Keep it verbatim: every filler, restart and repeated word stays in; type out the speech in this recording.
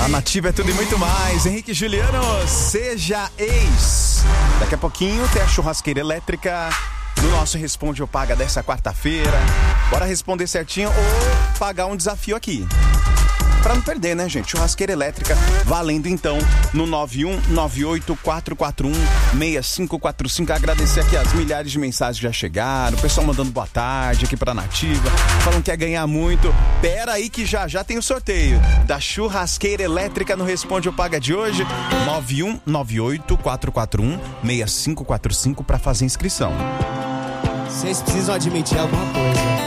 A Nativa é tudo e muito mais. Henrique e Juliano, seja ex. Daqui a pouquinho tem a churrasqueira elétrica no nosso Responde ou Paga dessa quarta-feira. Bora responder certinho ou pagar um desafio aqui. Pra não perder, né, gente? Churrasqueira elétrica valendo então no nove um nove oito quatro quatro um seis cinco quatro cinco. Agradecer aqui as milhares de mensagens que já chegaram, o pessoal mandando boa tarde aqui pra Nativa, falando que quer ganhar muito. Pera aí que já já tem o sorteio da churrasqueira elétrica no Responde ou Paga de hoje. nove um nove oito quatro quatro um seis cinco quatro cinco pra fazer inscrição. Vocês precisam admitir alguma coisa.